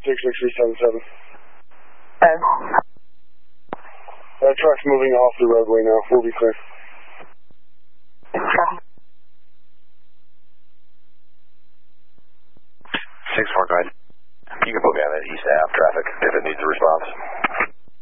66377. Okay. That truck's moving off the roadway now. We'll be clear. Okay. 6-4, go ahead. You can put me on that east half traffic if it needs a response.